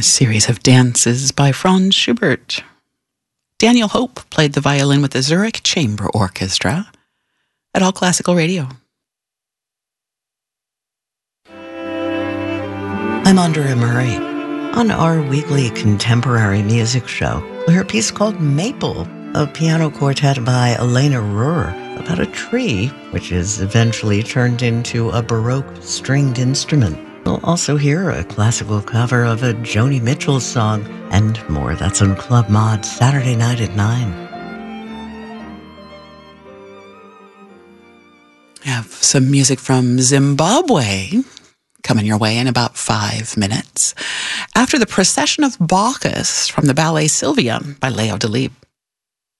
A series of dances by Franz Schubert. Daniel Hope played the violin with the Zurich Chamber Orchestra at All Classical Radio. I'm Andrea Murray. On our weekly contemporary music show, we'll hear a piece called Maple, a piano quartet by Elena Ruhr about a tree, which is eventually turned into a Baroque stringed instrument. We'll also hear a classical cover of a Joni Mitchell song and more. That's on Club Mod Saturday night at 9. I have some music from Zimbabwe coming your way in about 5 minutes. After the Procession of Bacchus from the ballet Sylvia by Leo Delibes.